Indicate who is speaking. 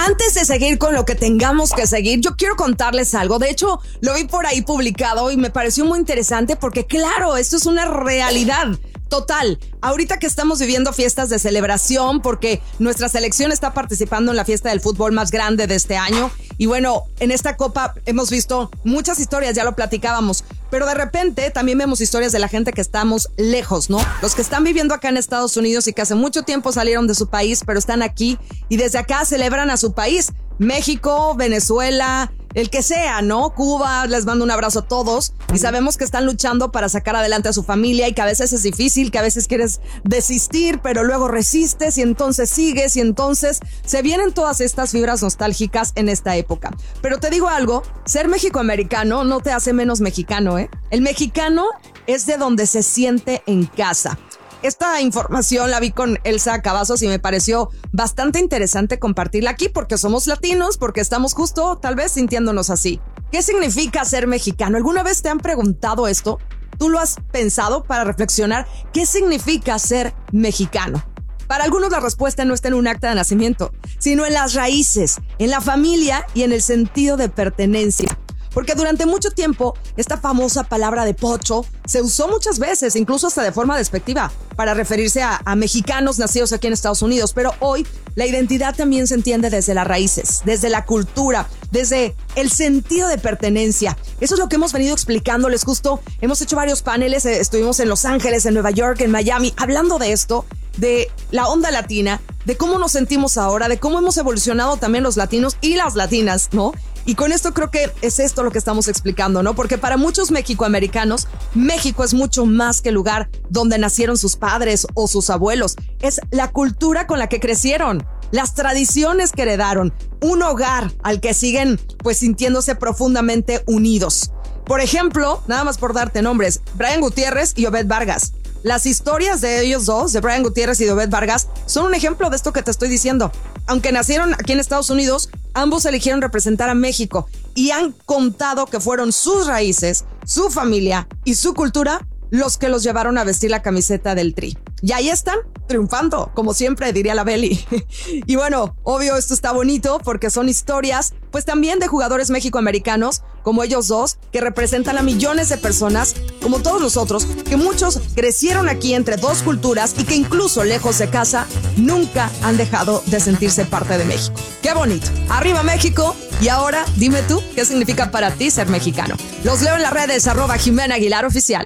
Speaker 1: Antes de seguir con lo que tengamos que seguir, yo quiero contarles algo. De hecho, lo vi por ahí publicado y me pareció muy interesante porque, claro, esto es una realidad total. Ahorita que estamos viviendo fiestas de celebración porque nuestra selección está participando en la fiesta del fútbol más grande de este año. Y bueno, en esta copa hemos visto muchas historias, ya lo platicábamos. Pero de repente también vemos historias de la gente que estamos lejos, ¿no? Los que están viviendo acá en Estados Unidos y que hace mucho tiempo salieron de su país, pero están aquí y desde acá celebran a su país. México, Venezuela, el que sea, ¿no? Cuba, les mando un abrazo a todos y sabemos que están luchando para sacar adelante a su familia y que a veces es difícil, que a veces quieres desistir, pero luego resistes y entonces sigues y entonces se vienen todas estas fibras nostálgicas en esta época. Pero te digo algo, ser mexicoamericano no te hace menos mexicano, ¿eh? El mexicano es de donde se siente en casa. Esta información la vi con Elsa Cavazos y me pareció bastante interesante compartirla aquí porque somos latinos, porque estamos justo tal vez sintiéndonos así. ¿Qué significa ser mexicano? ¿Alguna vez te han preguntado esto? ¿Tú lo has pensado para reflexionar? ¿Qué significa ser mexicano? Para algunos la respuesta no está en un acta de nacimiento, sino en las raíces, en la familia y en el sentido de pertenencia. Porque durante mucho tiempo, esta famosa palabra de pocho se usó muchas veces, incluso hasta de forma despectiva, para referirse a mexicanos nacidos aquí en Estados Unidos. Pero hoy, la identidad también se entiende desde las raíces, desde la cultura, desde el sentido de pertenencia. Eso es lo que hemos venido explicándoles justo. Hemos hecho varios paneles, estuvimos en Los Ángeles, en Nueva York, en Miami, hablando de esto, de la onda latina, de cómo nos sentimos ahora, de cómo hemos evolucionado también los latinos y las latinas, ¿no? Y con esto creo que es esto lo que estamos explicando, ¿no? Porque para muchos mexicoamericanos, México es mucho más que el lugar donde nacieron sus padres o sus abuelos. Es la cultura con la que crecieron, las tradiciones que heredaron, un hogar al que siguen pues sintiéndose profundamente unidos. Por ejemplo, nada más por darte nombres, Brian Gutiérrez y Obed Vargas. Las historias de ellos dos, de Brian Gutiérrez y de Obed Vargas, son un ejemplo de esto que te estoy diciendo. Aunque nacieron aquí en Estados Unidos, ambos eligieron representar a México y han contado que fueron sus raíces, su familia y su cultura los que los llevaron a vestir la camiseta del Tri. Y ahí están, triunfando, como siempre diría la Beli. Y bueno, obvio esto está bonito porque son historias, pues también de jugadores mexicoamericanos, como ellos dos, que representan a millones de personas, como todos nosotros, que muchos crecieron aquí entre dos culturas y que incluso lejos de casa, nunca han dejado de sentirse parte de México. ¡Qué bonito! ¡Arriba México! Y ahora, dime tú, ¿qué significa para ti ser mexicano? Los leo en las redes, @Jimena Aguilar Oficial.